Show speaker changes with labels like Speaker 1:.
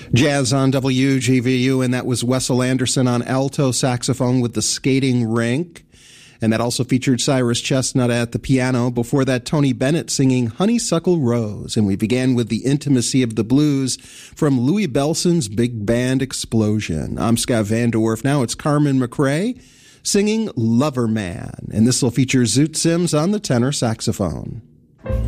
Speaker 1: Jazz on WGVU, and that was Wessel Anderson on alto saxophone with The Skating Rink. And that also featured Cyrus Chestnut at the piano. Before that, Tony Bennett singing Honeysuckle Rose. And we began with The Intimacy of the Blues from Louis Bellson's Big Band Explosion. I'm Scott Van Dorf. Now it's Carmen McRae singing Lover Man. And this will feature Zoot Sims on the tenor saxophone.